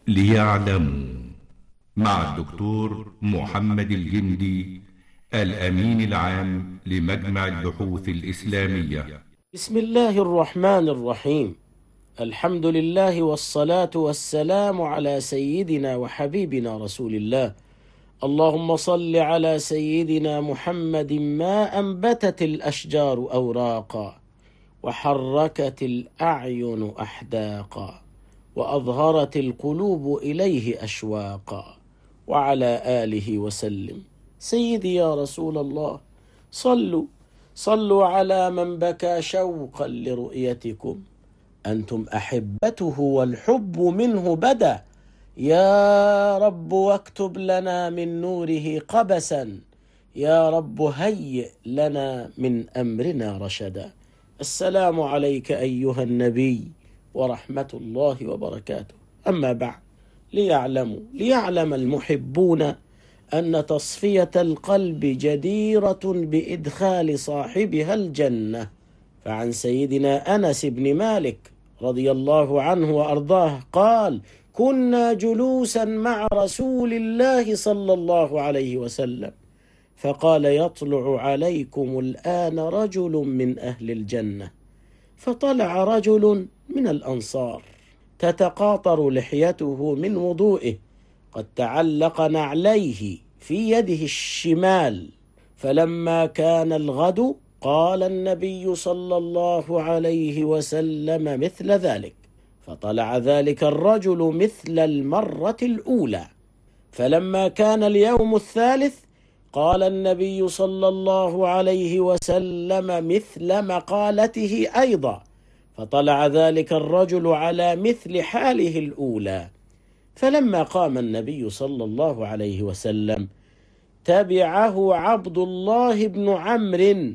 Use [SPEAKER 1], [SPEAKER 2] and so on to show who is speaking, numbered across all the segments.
[SPEAKER 1] ليعلموا مع الدكتور محمد الجندي الأمين العام لمجمع البحوث الإسلامية.
[SPEAKER 2] بسم الله الرحمن الرحيم. الحمد لله والصلاة والسلام على سيدنا وحبيبنا رسول الله. اللهم صل على سيدنا محمد ما أنبتت الأشجار أوراقا وحركت الأعين أحداقا وأظهرت القلوب إليه أشواقا وعلى آله وسلم. سيدي يا رسول الله، صلوا على من بكى شوقا لرؤيتكم، أنتم أحبته والحب منه بدا. يا رب واكتب لنا من نوره قبسا، يا رب هيئ لنا من أمرنا رشدا. السلام عليك أيها النبي ورحمة الله وبركاته. أما بعد، ليعلم المحبون أن تصفية القلب جديرة بإدخال صاحبها الجنة. فعن سيدنا أنس بن مالك رضي الله عنه وأرضاه قال: كنا جلوسا مع رسول الله صلى الله عليه وسلم فقال: يطلع عليكم الآن رجل من أهل الجنة. فطلع رجل من الأنصار تتقاطر لحيته من وضوئه، قد تعلق نعليه في يده الشمال. فلما كان الغد قال النبي صلى الله عليه وسلم مثل ذلك، فطلع ذلك الرجل مثل المرة الأولى. فلما كان اليوم الثالث قال النبي صلى الله عليه وسلم مثل مقالته أيضا، فطلع ذلك الرجل على مثل حاله الأولى. فلما قام النبي صلى الله عليه وسلم تبعه عبد الله بن عمرو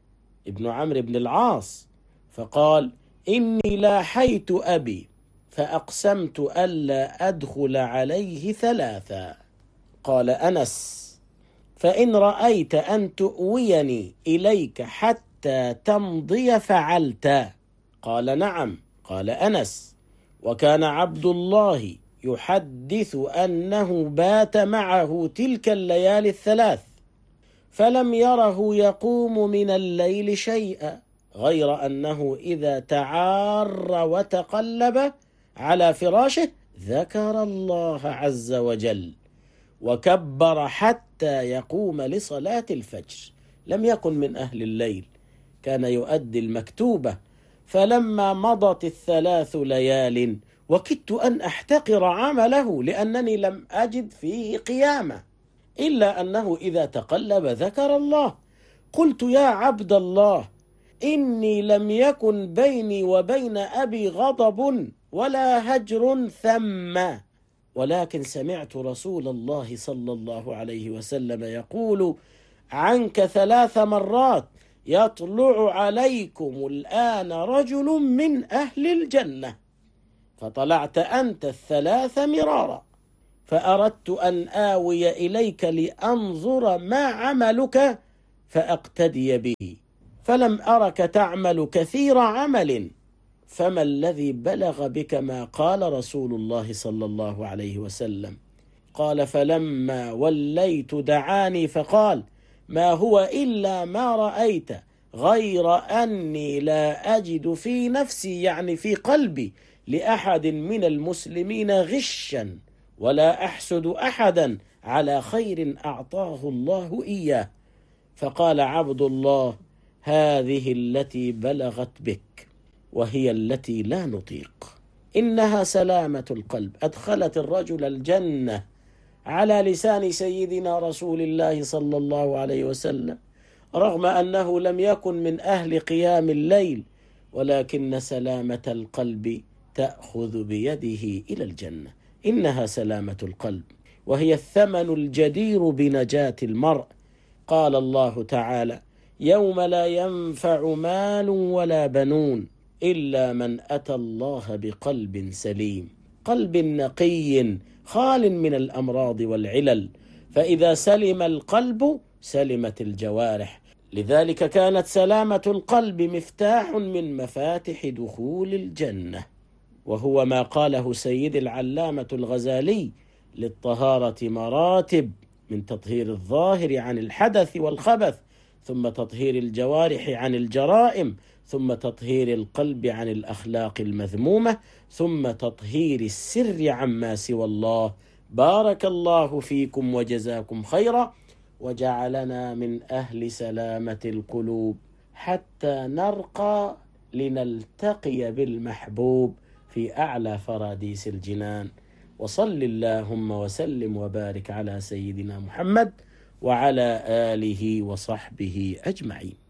[SPEAKER 2] بن العاص فقال: إني لاحيت أبي فأقسمت ألا أدخل عليه ثلاثا. قال أنس: فإن رأيت أن تؤويني إليك حتى تمضي فعلت. قال: نعم. قال أنس: وكان عبد الله يحدث أنه بات معه تلك الليالي الثلاث، فلم يره يقوم من الليل شيئا غير أنه إذا تعار وتقلب على فراشه ذكر الله عز وجل وكبر حتى يقوم لصلاة الفجر. لم يكن من أهل الليل، كان يؤدي المكتوبة. فلما مضت الثلاث ليال وكدت أن أحتقر عمله لأنني لم أجد فيه قيامة، إلا أنه إذا تقلب ذكر الله. قلت: يا عبد الله، إني لم يكن بيني وبين أبي غضب ولا هجر ثم، ولكن سمعت رسول الله صلى الله عليه وسلم يقول عنك 3 مرات: يطلع عليكم الآن رجل من أهل الجنة. فطلعت أنت 3 مرارا، فأردت أن آوي إليك لأنظر ما عملك فأقتدي به، فلم أرك تعمل كثير عمل، فما الذي بلغ بك ما قال رسول الله صلى الله عليه وسلم؟ قال: فلما وليت دعاني فقال: ما هو إلا ما رأيت، غير أني لا أجد في نفسي، يعني في قلبي، لأحد من المسلمين غشا، ولا أحسد أحدا على خير أعطاه الله إياه. فقال عبد الله: هذه التي بلغت بك، وهي التي لا نطيق. إنها سلامة القلب أدخلت الرجل الجنة على لسان سيدنا رسول الله صلى الله عليه وسلم، رغم أنه لم يكن من أهل قيام الليل، ولكن سلامة القلب تأخذ بيده إلى الجنة. إنها سلامة القلب، وهي الثمن الجدير بنجاة المرء. قال الله تعالى: يوم لا ينفع مال ولا بنون إلا من أتى الله بقلب سليم، قلب نقي خال من الأمراض والعلل. فإذا سلم القلب سلمت الجوارح. لذلك كانت سلامة القلب مفتاح من مفاتح دخول الجنة. وهو ما قاله سيد العلامة الغزالي: للطهارة مراتب، من تطهير الظاهر عن الحدث والخبث، ثم تطهير الجوارح عن الجرائم، ثم تطهير القلب عن الأخلاق المذمومة، ثم تطهير السر عما سوى الله. بارك الله فيكم وجزاكم خيرا، وجعلنا من أهل سلامة القلوب حتى نرقى لنلتقي بالمحبوب في أعلى فراديس الجنان. وصل اللهم وسلم وبارك على سيدنا محمد وعلى آله وصحبه أجمعين.